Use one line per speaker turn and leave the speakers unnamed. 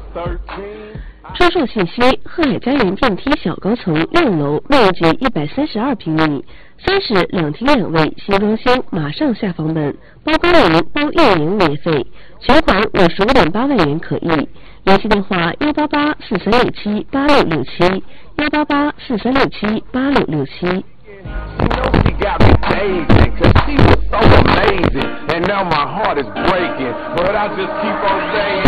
销售信息：鹤海家园电梯小高层6楼，面积132平米，3室2厅2卫，新装修，马上下房本，包工龄、包运营免费，全款55.8万元可议。联系电话18843678667，18843678667。
She knows she got me dazing, 'cause she was so amazing, and now my heart is breaking, but I just keep on saying